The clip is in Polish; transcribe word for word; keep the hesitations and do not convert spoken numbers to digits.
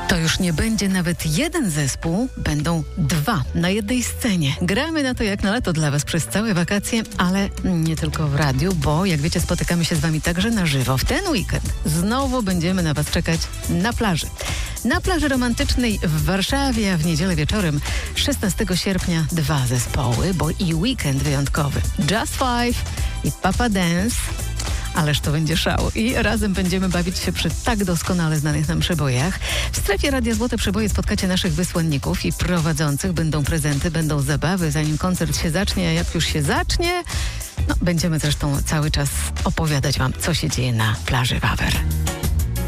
To już nie będzie nawet jeden zespół, będą dwa na jednej scenie. Gramy na to jak na lato dla Was przez całe wakacje, ale nie tylko w radiu, bo jak wiecie, spotykamy się z Wami także na żywo. W ten weekend znowu będziemy na Was czekać na plaży. Na plaży romantycznej w Warszawie, a w niedzielę wieczorem szesnastego sierpnia dwa zespoły, bo i weekend wyjątkowy. Just Five i Papa Dance. Ależ to będzie szał. I razem będziemy bawić się przy tak doskonale znanych nam przebojach. W strefie Radia Złote Przeboje spotkacie naszych wysłanników i prowadzących. Będą prezenty, będą zabawy, zanim koncert się zacznie. A jak już się zacznie, no będziemy zresztą cały czas opowiadać Wam, co się dzieje na plaży Wawer.